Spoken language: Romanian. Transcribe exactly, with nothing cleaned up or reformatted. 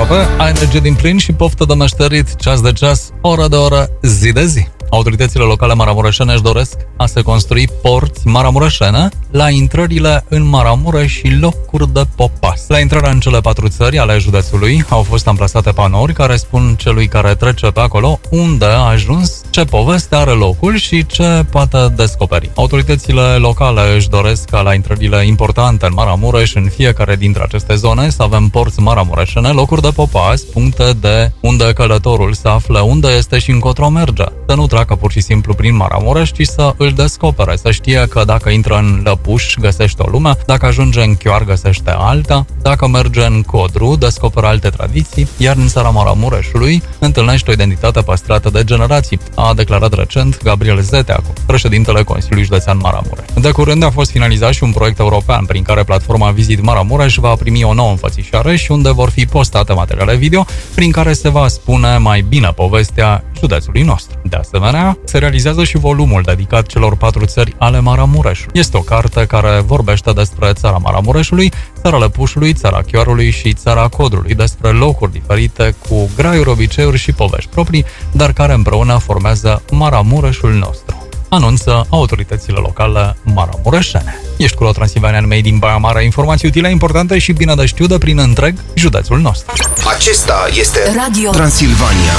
aproape, ai energie din plin și poftă de meșterit ceas de ceas, oră de oră, zi de zi. Autoritățile locale maramureșene își doresc a se construi porți maramureșene la intrările în Maramureș și locuri de popas. La intrarea în cele patru țări ale județului au fost amplasate panouri care spun celui care trece pe acolo unde a ajuns, ce poveste are locul și ce poate descoperi. Autoritățile locale își doresc ca la intrările importante în Maramureș, în fiecare dintre aceste zone, să avem porți maramureșene, locuri de popas, puncte de unde călătorul se află, unde este și încotro merge. Să nu treacă pur și simplu prin Maramureș, ci să îl descopere, să știe că dacă intră în Lăpuș, găsește o lume, dacă ajunge în Chioar, găsește alta, dacă merge în Codru, descoperă alte tradiții, iar în țara Maramureșului întâlnește o identitate păstrată de generații, a declarat recent Gabriel Zeteacu, președintele Consiliului Județean Maramureș. De curând a fost finalizat și un proiect european prin care platforma Visit Maramureș va primi o nouă înfățișare și unde vor fi postate materiale video prin care se va spune mai bine povestea județului nostru. De asemenea, se realizează și volumul dedicat celor patru țări ale Maramureșului. Este o carte care vorbește despre țara Maramureșului, țara Lăpușului, țara Chioarului și țara Codrului, despre locuri diferite cu graiuri, obiceiuri și povești proprii, dar care împreună formează Maramureșul nostru, anunță autoritățile locale maramureșene. Ești cu o Transilvanian Made in Baia Mare, informații utile, importante și bine de știut de prin întreg județul nostru. Acesta este Radio Transilvania.